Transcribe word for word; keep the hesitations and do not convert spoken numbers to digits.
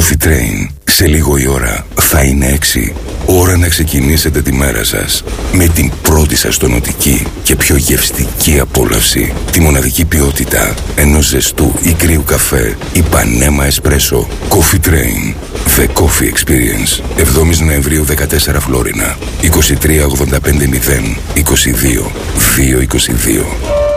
Coffee Train. Σε λίγο η ώρα θα είναι έξι. Ώρα να ξεκινήσετε τη μέρα σας με την πρώτη σας τονωτική και πιο γευστική απόλαυση. Τη μοναδική ποιότητα ενός ζεστού ή κρύου καφέ ή πανέμα εσπρέσο. Coffee Train. The Coffee Experience. εβδόμης Νοεμβρίου δεκατέσσερα Φλόρινα. είκοσι τρία ογδόντα πέντε μηδέν είκοσι δύο δύο είκοσι δύο.